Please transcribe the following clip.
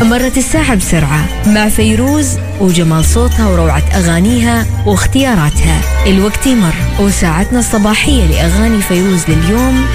مرت الساعة بسرعة مع فيروز وجمال صوتها وروعة أغانيها واختياراتها. الوقت يمر وساعتنا الصباحية لأغاني فيروز لليوم